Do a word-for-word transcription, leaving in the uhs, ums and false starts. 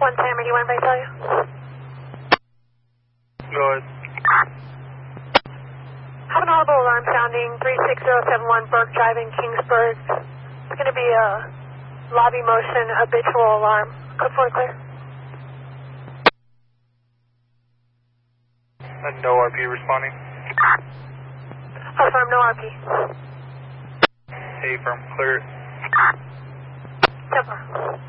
One Sam, do you want anybody to tell you? Go ahead. Have an audible alarm sounding three six zero seven one Burke Drive in Kingsburg. It's going to be a lobby motion habitual alarm. Code four clear. And no R P responding. Oh, firm, no R P. Hey, firm, clear. Temper.